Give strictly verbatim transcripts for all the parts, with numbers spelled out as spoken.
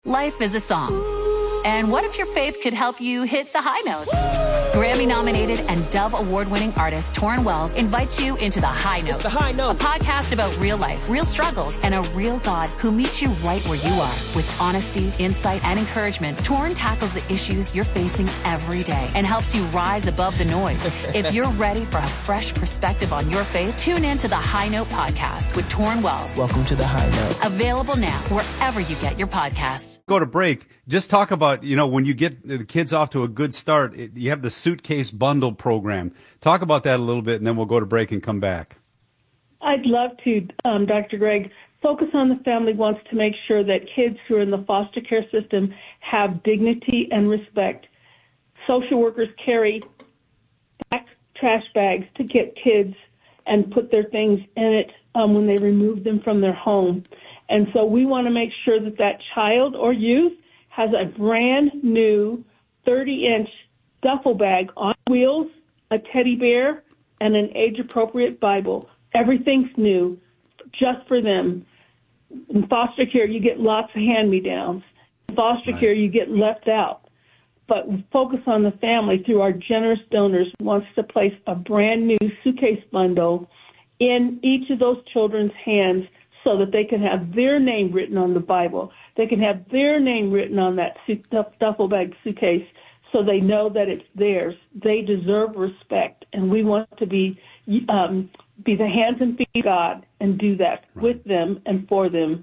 Life is a song. And what if your faith could help you hit the high notes? Grammy-nominated and Dove Award-winning artist Torrin Wells invites you into The High Note. It's The High Note. A podcast about real life, real struggles, and a real God who meets you right where you are. With honesty, insight, and encouragement, Torrin tackles the issues you're facing every day and helps you rise above the noise. If you're ready for a fresh perspective on your faith, tune in to The High Note podcast with Torrin Wells. Welcome to The High Note. Available now wherever you get your podcasts. Go to break. Just talk about, you know, when you get the kids off to a good start, it, you have the suitcase bundle program. Talk about that a little bit, and then we'll go to break and come back. I'd love to, um, Doctor Greg. Focus on the Family wants to make sure that kids who are in the foster care system have dignity and respect. Social workers carry back trash bags to get kids and put their things in it um, when they remove them from their home. And so we want to make sure that that child or youth has a brand new thirty-inch duffel bag on wheels, a teddy bear, and an age-appropriate Bible. Everything's new, just for them. In foster care, you get lots of hand-me-downs. In foster right. care, you get left out. But Focus on the Family, through our generous donors, wants to place a brand-new suitcase bundle in each of those children's hands so that they can have their name written on the Bible. They can have their name written on that duffel bag suitcase so they know that it's theirs. They deserve respect, and we want to be um, be the hands and feet of God and do that right. with them and for them.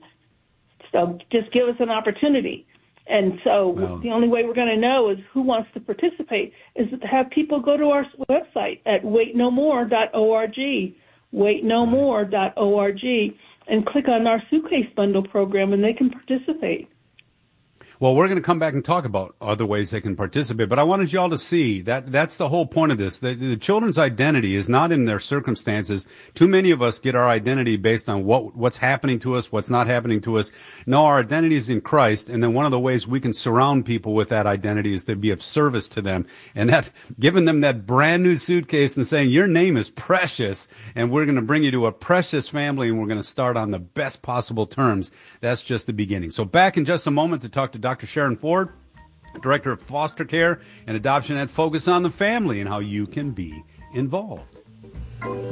So just give us an opportunity. And so well, the only way we're going to know is who wants to participate is to have people go to our website at wait no more dot org, wait no more dot org, and click on our suitcase bundle program, and they can participate. Well, we're going to come back and talk about other ways they can participate, but I wanted you all to see that that's the whole point of this. The, the children's identity is not in their circumstances. Too many of us get our identity based on what what's happening to us, what's not happening to us. No, our identity is in Christ, and then one of the ways we can surround people with that identity is to be of service to them, and that giving them that brand new suitcase and saying, your name is precious, and we're going to bring you to a precious family, and we're going to start on the best possible terms. That's just the beginning. So back in just a moment to talk to Doctor Sharon Ford, Director of Foster Care and Adoption at Focus on the Family, and how you can be involved.